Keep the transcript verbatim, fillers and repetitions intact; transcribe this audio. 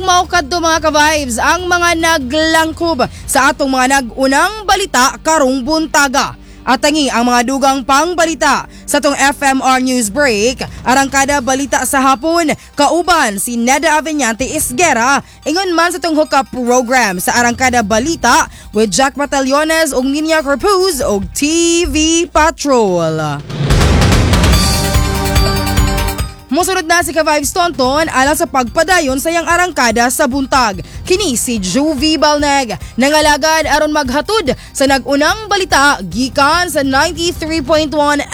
mao kadto mga ka-vibes ang mga naglangkob sa atong mga nag-unang balita karong buntaga. At tangi ang mga dugang pangbalita sa tong F M R News Break, arangkada balita sa hapon, kauban si Neda Aveñante Isguera, ingon man sa tong hookup program sa arangkada balita with Jack Batallones ug Ninia Corpuz og T V Patrol. Musunod na si Ka-Vibes Tonton alang sa pagpadayon sa yang arangkada sa buntag. Kini si Juvie Balneg nangalagad aron maghatod sa nag-unang balita gikan sa ninety-three point one